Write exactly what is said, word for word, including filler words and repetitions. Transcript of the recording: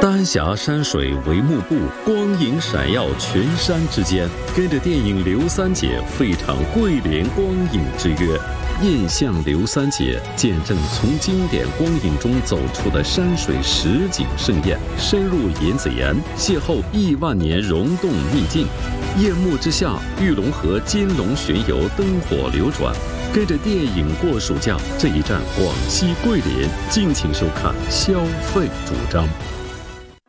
丹霞山水为幕布，光影闪耀群山之间。跟着电影《刘三姐》赴一场桂林光影之约，印象刘三姐，见证从经典光影中走出的山水实景盛宴，深入银子岩，邂逅亿万年溶洞秘境。夜幕之下，玉龙河金龙巡游，灯火流转。跟着电影过暑假，这一站广西桂林，敬请收看消费主张。